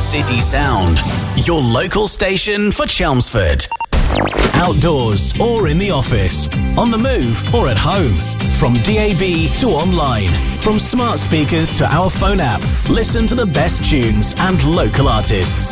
City Sound, your local station for Chelmsford. Outdoors or in the office, on the move or at home. From DAB to online, from smart speakers to our phone app, listen to the best tunes and local artists.